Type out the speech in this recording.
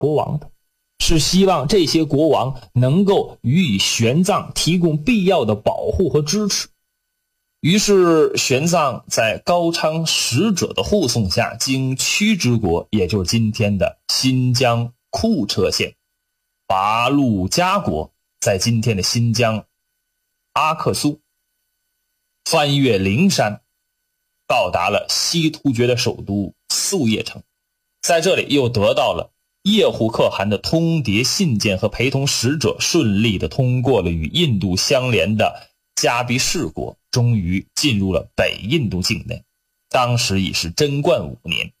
国王的，是希望这些国王能够予以玄奘提供必要的保护和支持。于是玄奘在高昌使者的护送下，经曲之国，也就是今天的新疆库车县，拔陆加国，在今天的新疆阿克苏，翻越灵山，到达了西突厥的首都宿叶城。在这里又得到了叶护可汗的通牒信件和陪同使者，顺利地通过了与印度相连的加比士国，终于进入了北印度境内。当时已是贞观5年，